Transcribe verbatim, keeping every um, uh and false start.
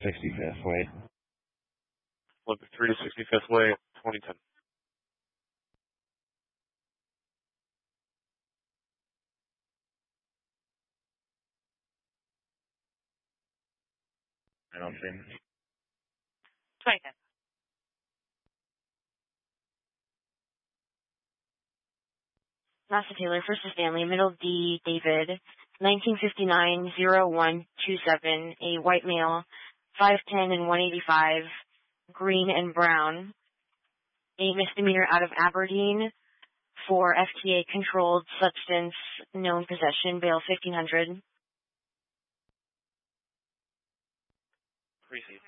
sixty-fifth Way. Olympic three, sixty-fifth Way, twenty ten. I don't see. twenty ten. Master Taylor, First to Stanley, Middle D, David, nineteen fifty-nine oh one twenty-seven, a white male, five ten and one eighty-five, green and brown, a misdemeanor out of Aberdeen for F T A controlled substance, known possession, bail fifteen hundred. Precinct.